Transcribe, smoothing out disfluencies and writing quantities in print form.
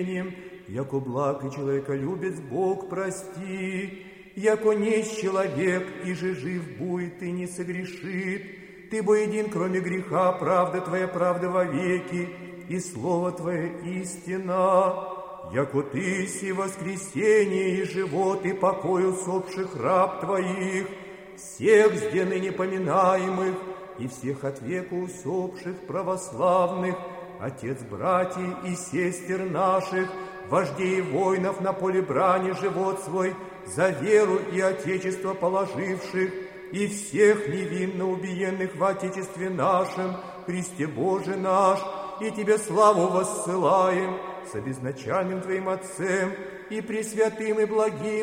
Яко благ и человеколюбец Бог прости, яко несть человек, и же жив будет и не согрешит. Ты бо един, кроме греха, правда Твоя правда вовеки, и слово Твое истина. Яко Ты си воскресение и живот, и покой усопших раб Твоих, всех с ныне поминаемых, и всех от века усопших православных, Отец братьев и сестер наших, вождей воинов на поле брани живот свой, за веру и Отечество положивших, и всех невинно убиенных в Отечестве нашем, Христе Боже наш, и Тебе славу воссылаем, с обезначальным Твоим Отцем, и пресвятым и благим